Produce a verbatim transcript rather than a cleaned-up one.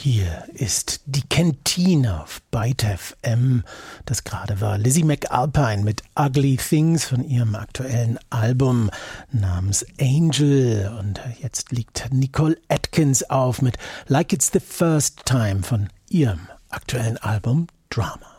Hier ist die Kantine auf Byte F M. Das gerade war Lizzie McAlpine mit Ugly Things von ihrem aktuellen Album namens Angel. Und jetzt liegt Nicole Atkins auf mit Like It's the First Time von ihrem aktuellen Album Drama.